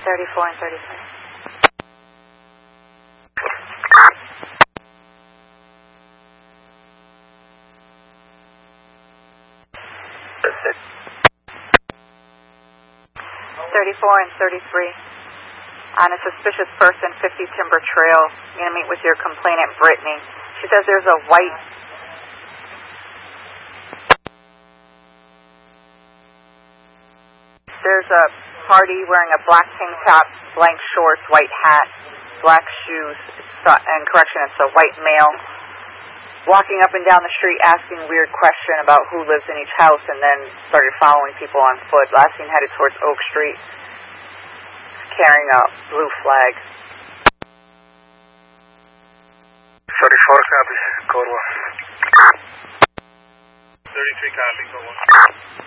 34 and 33. That's 34 and 33. On a suspicious person, 50 Timber Trail. You're going to meet with your complainant, Brittany. She says there's a white... There's a party wearing a black tank top, blank shorts, white hat, black shoes, and correction, it's a white male, walking up and down the street asking weird question about who lives in each house, and then started following people on foot. Last seen headed towards Oak Street, carrying a blue flag. 34 copies, code 1. 33 copy, code 1.